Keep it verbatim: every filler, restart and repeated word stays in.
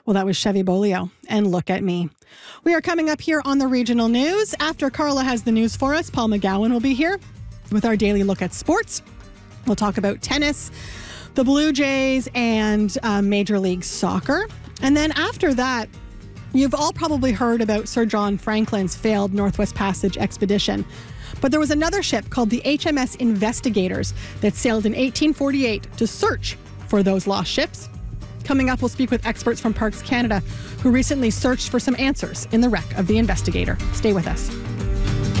Well, that was Chevy Bolio and Look at Me. We are coming up here on the regional news. After Carla has the news for us, Paul McGowan will be here with our daily look at sports. We'll talk about tennis, the Blue Jays, and uh, Major League Soccer. And then after that, you've all probably heard about Sir John Franklin's failed Northwest Passage expedition. But there was another ship called the H M S Investigators that sailed in eighteen forty-eight to search for those lost ships. Coming up, we'll speak with experts from Parks Canada who recently searched for some answers in the wreck of the Investigator. Stay with us.